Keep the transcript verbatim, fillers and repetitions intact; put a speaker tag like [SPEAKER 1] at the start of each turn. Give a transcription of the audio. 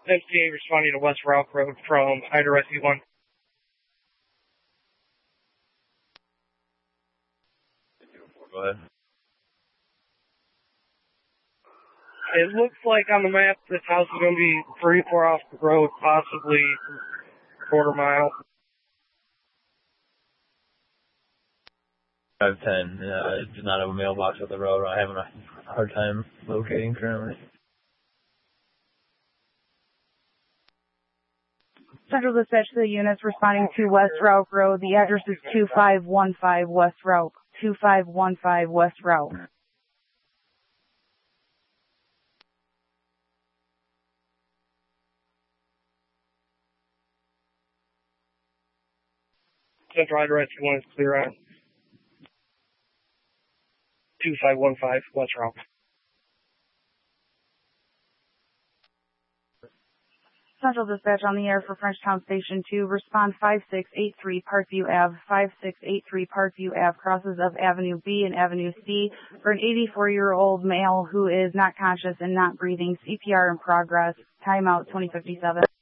[SPEAKER 1] M C A responding to West Route Road from Hyder S E one.
[SPEAKER 2] Go ahead.
[SPEAKER 1] It looks like on the map this house is going to be three, four off the road, possibly a quarter mile.
[SPEAKER 2] five ten. Uh, I do not have a mailbox at the road. I'm having a hard time locating currently.
[SPEAKER 3] Central Dispatch to the units responding to West Route Road. The address is two five one five West Route. two five one five West Route.
[SPEAKER 1] Central Hyder S E one is clear on two five one five West Route.
[SPEAKER 3] Central Dispatch on the air for Frenchtown Station two. Respond five six eight three Parkview Avenue. five six eight three Parkview Avenue, crosses of Avenue B and Avenue C for an eighty-four-year-old male who is not conscious and not breathing. C P R in progress. Timeout twenty fifty-seven.